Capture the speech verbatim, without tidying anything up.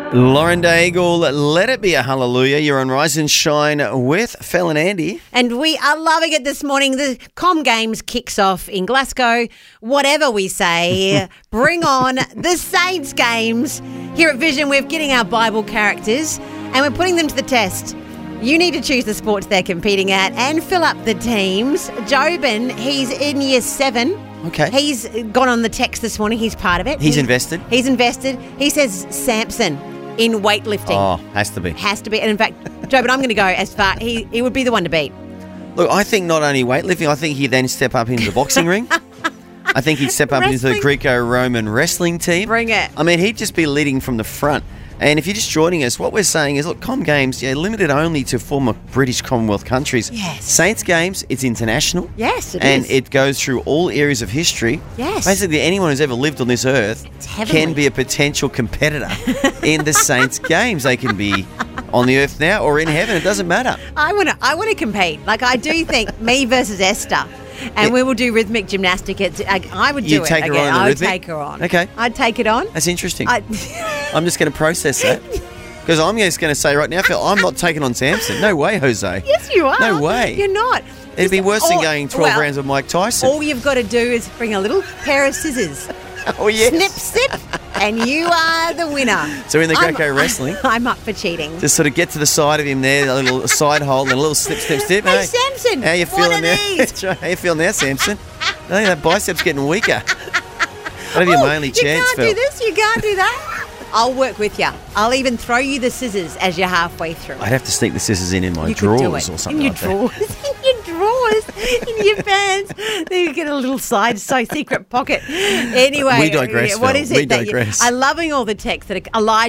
Lauren Daigle, let it be a hallelujah. You're on Rise and Shine with Phil and Andy. And we are loving it this morning. The Com Games kicks off in Glasgow. Whatever we say, bring on the Saints games. Here at Vision, we're getting our Bible characters and we're putting them to the test. You need to choose the sports they're competing at and fill up the teams. Jobin, he's in year seven. Okay. He's gone on the text this morning. He's part of it. He's invested? He's invested. He says Samson in weightlifting. Oh, has to be. Has to be. And in fact, Jobin, I'm going to go as far. He, he would be the one to beat. Look, I think not only weightlifting, I think he'd then step up into the boxing ring. I think he'd step up into the Greco-Roman wrestling team. Bring it. I mean, he'd just be leading from the front. And if you're just joining us, what we're saying is, look, Com Games, yeah, limited only to former British Commonwealth countries. Yes. Saints Games, it's international. Yes, it and is. And it goes through all areas of history. Yes. Basically, anyone who's ever lived on this earth can be a potential competitor in the Saints Games. They can be on the earth now or in heaven. It doesn't matter. I want to I want to compete. Like, I do think me versus Esther. And yeah. we will do rhythmic gymnastic. It's, I, I would do You'd it take her again. on the I would rhythmic? take her on. Okay. I'd take it on. That's interesting. I, I'm just going to process that. Because I'm just going to say right now, Phil, I'm not taking on Samson. No way, Jose. Yes, you are. No way. You're not. It'd be worse all, than going twelve well, rounds with Mike Tyson. All you've got to do is bring a little pair of scissors. Oh, yes. Snip, snip, and you are the winner. So in the I'm, Greco wrestling, I'm up for cheating. Just sort of get to the side of him there, a little side hold and a little snip, snip, snip. Hey, hey, Samson, how you feeling one now? of these. How you feeling now, Samson? I think that bicep's getting weaker. That'll be oh, my only you chance, can't Phil. do this, you can't do that. I'll work with you. I'll even throw you the scissors as you're halfway through. I'd have to sneak the scissors in in my you drawers or something in your like drawers. that. In your drawers, in your pants. Then you get a little side so secret pocket. Anyway, We digress, what Phil. is it We that digress. You, I'm loving all the texts that are Elijah.